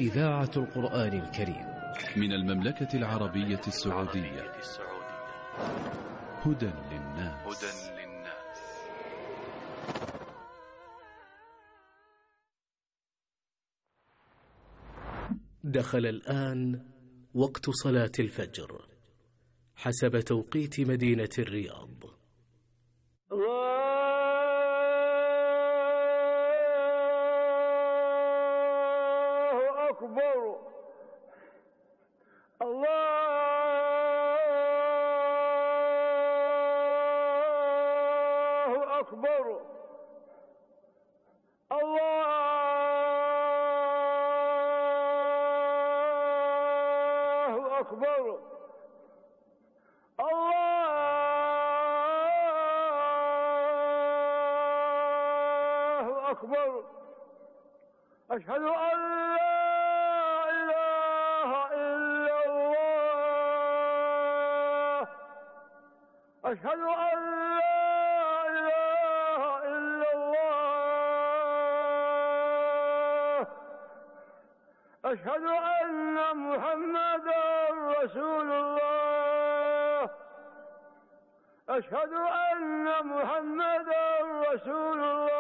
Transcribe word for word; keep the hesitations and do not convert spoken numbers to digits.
إذاعة القرآن الكريم من المملكة العربية السعودية. هدى للناس. دخل الآن وقت صلاة الفجر حسب توقيت مدينة الرياض. الله أكبر. الله أكبر. الله أكبر. الله أكبر. أشهد أن لا إله إلا الله. أشهد أن لا إله إلا الله. أشهد أن محمدا رسول الله. أشهد أن محمدا رسول الله.